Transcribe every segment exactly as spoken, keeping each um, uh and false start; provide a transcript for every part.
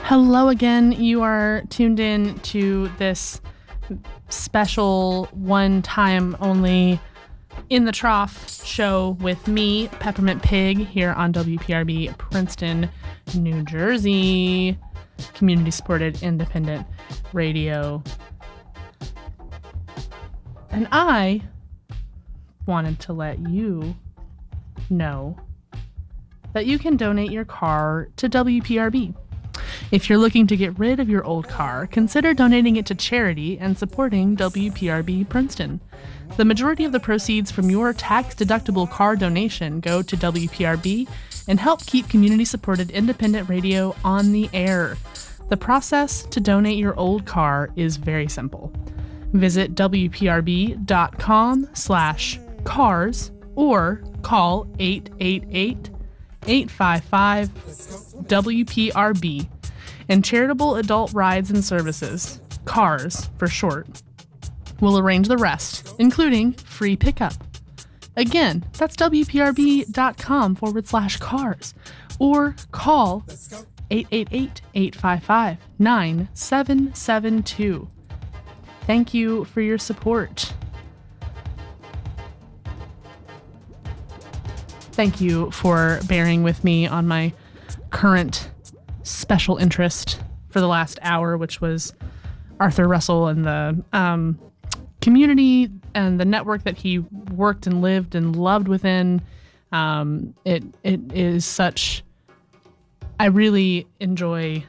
Hello again. You are tuned in to this special one-time only In the Trough show with me, Peppermint Pig, here on W P R B Princeton, New Jersey, community-supported independent radio. And I wanted to let you know that you can donate your car to W P R B. If you're looking to get rid of your old car, consider donating it to charity and supporting W P R B Princeton. The majority of the proceeds from your tax-deductible car donation go to W P R B and help keep community-supported independent radio on the air. The process to donate your old car is very simple. Visit W P R B dot com slash cars or call eight eight eight, eight five five, W P R B, and Charitable Adult Rides and Services, CARS for short, will arrange the rest, including free pickup. Again, that's W P R B dot com forward slash cars or call eight eight eight, eight five five, nine seven seven two. Thank you for your support. Thank you for bearing with me on my current special interest for the last hour, which was Arthur Russell and the um, community and the network that he worked and lived and loved within. Um, it it is such... I really enjoy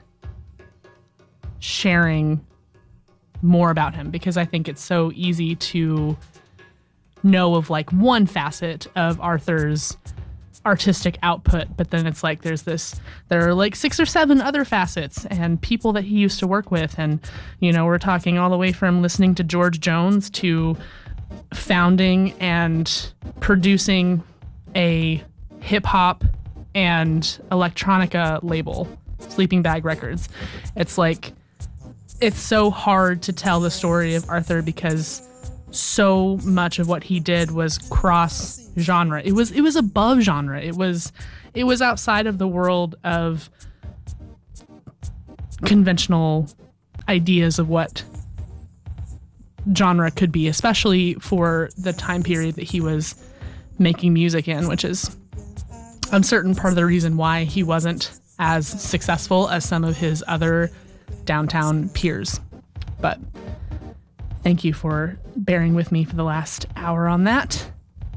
sharing more about him because I think it's so easy to know of like one facet of Arthur's artistic output, but then it's like there's this there are like six or seven other facets and people that he used to work with, and you know, we're talking all the way from listening to George Jones to founding and producing a hip-hop and electronica label, Sleeping Bag Records. It's like it's so hard to tell the story of Arthur because so much of what he did was cross genre. It was it was above genre. It was it was outside of the world of conventional ideas of what genre could be, especially for the time period that he was making music in, which is uncertain part of the reason why he wasn't as successful as some of his other downtown peers. But thank you for bearing with me for the last hour on that.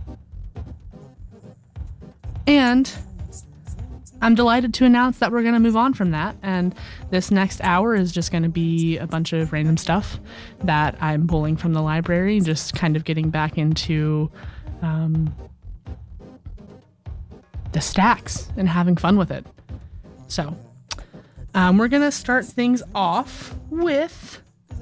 And I'm delighted to announce that we're going to move on from that. And this next hour is just going to be a bunch of random stuff that I'm pulling from the library, just kind of getting back into um, the stacks and having fun with it. So um, we're going to start things off with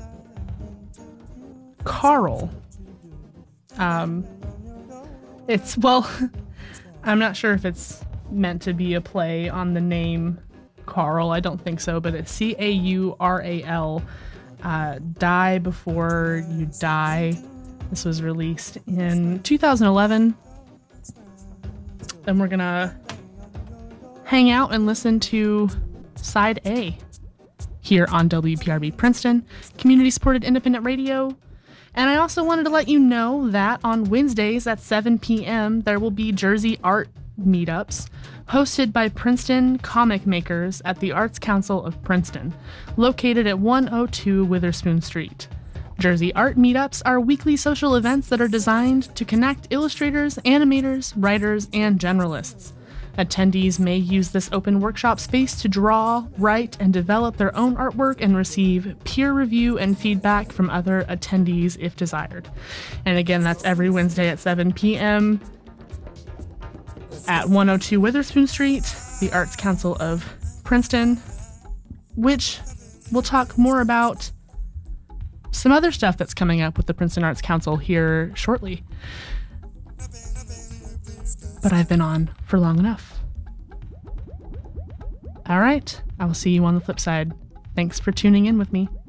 Carl. Um, it's, well, I'm not sure if it's meant to be a play on the name Carl. I don't think so, but it's C A U R A L. Uh, Die Before You Die. This was released in two thousand eleven. And we're gonna hang out and listen to Side A here on W P R B Princeton, community-supported independent radio. And I also wanted to let you know that on Wednesdays at seven p.m. there will be Jersey art meetups hosted by Princeton comic makers at the Arts Council of Princeton, located at one oh two Witherspoon Street. Jersey art meetups are weekly social events that are designed to connect illustrators, animators, writers, and generalists. Attendees may use this open workshop space to draw, write, and develop their own artwork and receive peer review and feedback from other attendees if desired. And again, that's every Wednesday at seven p.m. at one oh two Witherspoon Street, the Arts Council of Princeton, which we'll talk more about some other stuff that's coming up with the Princeton Arts Council here shortly. But I've been on for long enough. All right, I will see you on the flip side. Thanks for tuning in with me.